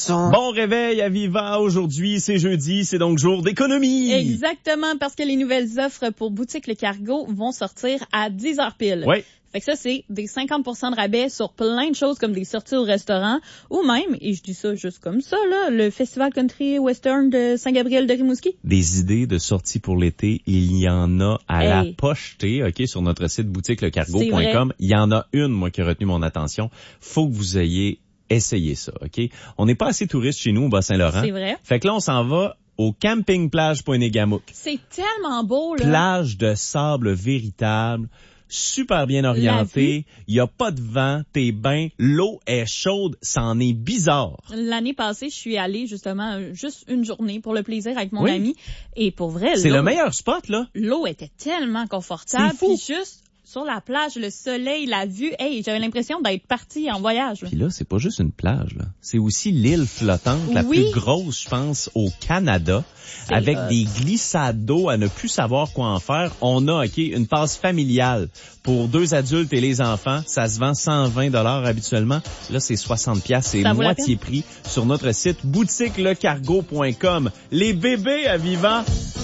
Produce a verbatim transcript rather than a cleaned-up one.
Bon réveil à Viva. Aujourd'hui, c'est jeudi, c'est donc jour d'économie. Exactement, parce que les nouvelles offres pour Boutique Le Cargo vont sortir à dix heures pile. Oui. Fait que ça, c'est des cinquante pour cent de rabais sur plein de choses comme des sorties au restaurant ou même, et je dis ça juste comme ça, là, le Festival Country Western de Saint-Gabriel de Rimouski. Des idées de sorties pour l'été, il y en a à hey. la pochetée, OK, sur notre site boutique le cargo point com. Il y en a une, moi, qui a retenu mon attention. Faut que vous ayez essayé ça, OK? On n'est pas assez touristes chez nous au Bas-Saint-Laurent. C'est vrai. Fait que là, on s'en va au camping plage Pointe-Négamouk. C'est tellement beau, là. Plage de sable véritable. Super bien orienté, il y a pas de vent, t'es bien, l'eau est chaude, ça en est bizarre. L'année passée, je suis allée justement juste une journée pour le plaisir avec mon oui. ami et pour vrai, c'est le meilleur spot là. L'eau était tellement confortable, puis juste sur la plage, le soleil, la vue, hey, j'avais l'impression d'être partie en voyage. Là. Puis là, c'est pas juste une plage là, c'est aussi l'île flottante oui. la plus grosse, je pense, au Canada. C'est avec hot. Des glissades d'eau à ne plus savoir quoi en faire. On a, OK, une passe familiale pour deux adultes et les enfants. Ça se vend cent vingt dollars habituellement. Là, c'est soixante piastres. C'est moitié prix sur notre site boutique le cargo point com. Les bébés à Viva.